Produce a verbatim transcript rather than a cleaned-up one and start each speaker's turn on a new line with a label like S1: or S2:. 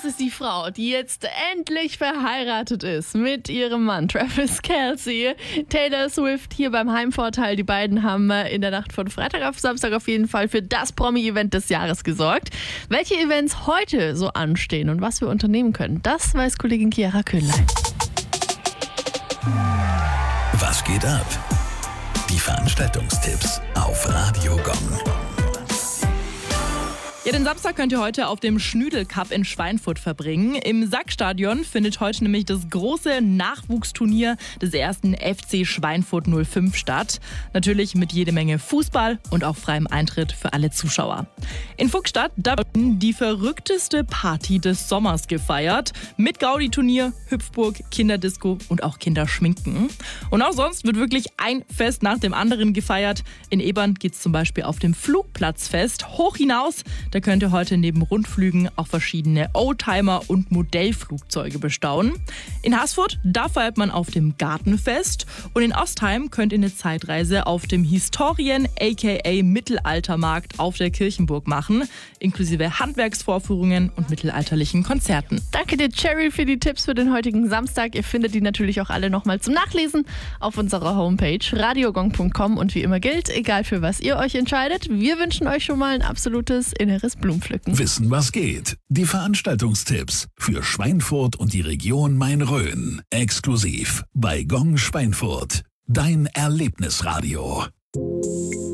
S1: ist die Frau, die jetzt endlich verheiratet ist mit ihrem Mann Travis Kelce. Taylor Swift hier beim Heimvorteil. Die beiden haben in der Nacht von Freitag auf Samstag auf jeden Fall für das Promi-Event des Jahres gesorgt. Welche Events heute so anstehen und was wir unternehmen können, das weiß Kollegin Chiara Köhnlein.
S2: Was geht ab? Die Veranstaltungstipps auf Radio Gong.
S3: Ja, den Samstag könnt ihr heute auf dem Schnüdel-Cup in Schweinfurt verbringen. Im Sackstadion findet heute nämlich das große Nachwuchsturnier des ersten F C Schweinfurt null fünf statt. Natürlich mit jede Menge Fußball und auch freiem Eintritt für alle Zuschauer. In Fuchsstadt, da wird die verrückteste Party des Sommers gefeiert. Mit Gaudi-Turnier, Hüpfburg, Kinderdisco und auch Kinderschminken. Und auch sonst wird wirklich ein Fest nach dem anderen gefeiert. In Ebern geht's zum Beispiel auf dem Flugplatzfest hoch hinaus. Da könnt ihr heute neben Rundflügen auch verschiedene Oldtimer und Modellflugzeuge bestaunen. In Haßfurt, da feiert man auf dem Gartenfest. Und in Ostheim könnt ihr eine Zeitreise auf dem Historien aka Mittelaltermarkt auf der Kirchenburg machen, inklusive Handwerksvorführungen und mittelalterlichen Konzerten.
S1: Danke dir, Cherry, für die Tipps für den heutigen Samstag. Ihr findet die natürlich auch alle nochmal zum Nachlesen auf unserer Homepage radiogong punkt com. Und wie immer gilt, egal für was ihr euch entscheidet, wir wünschen euch schon mal ein absolutes inneres Blumenpflücken.
S2: Wissen, was geht. Die Veranstaltungstipps für Schweinfurt und die Region Main-Rhön. Exklusiv bei Gong Schweinfurt. Dein Erlebnisradio.